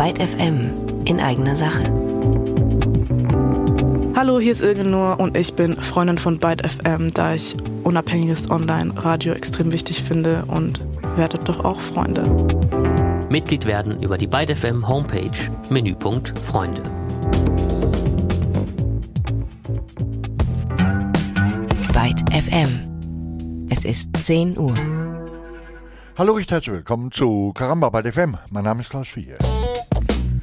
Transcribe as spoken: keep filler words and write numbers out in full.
Byte F M in eigener Sache. Hallo, hier ist Ilgenur und ich bin Freundin von Byte F M, da ich unabhängiges Online-Radio extrem wichtig finde, und werdet doch auch Freunde. Mitglied werden über die Byte F M Homepage, Menüpunkt Freunde. Byte F M. Es ist zehn Uhr. Hallo, recht herzlich willkommen zu Karamba Byte F M. Mein Name ist Klaus Vier.